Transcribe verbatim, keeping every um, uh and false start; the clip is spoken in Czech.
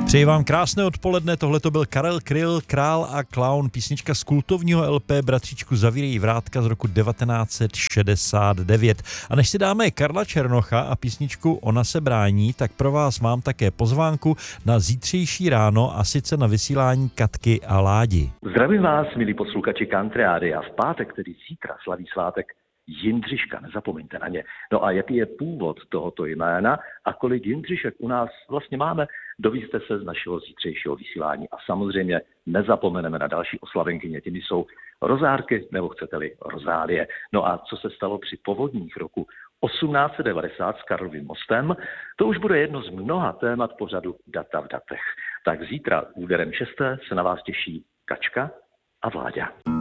Přeji vám krásné odpoledne, tohle to byl Karel Kryl, Král a klaun, písnička z kultovního el pé Bratříčku zavírej vrátka z roku devatenáct set šedesát devět. A než si dáme Karla Černocha a písničku Ona se brání, tak pro vás mám také pozvánku na zítřejší ráno, a sice na vysílání Katky a Ládi. Zdravím vás, milí posluchači Country Rádia. V pátek, tedy zítra, slaví svátek Jindřiška, nezapomeňte na ně. No a jaký je původ tohoto jména a kolik Jindřišek u nás vlastně máme, dovíste se z našeho zítřejšího vysílání. A samozřejmě nezapomeneme na další oslavenkyně, těmi jsou rozárky, nebo chcete-li rozálie. No a co se stalo při povodních roku osmnáct set devadesát s Karlovým mostem, to už bude jedno z mnoha témat pořadu Data v datech. Tak zítra úderem šesté se na vás těší Kačka a Vláďa.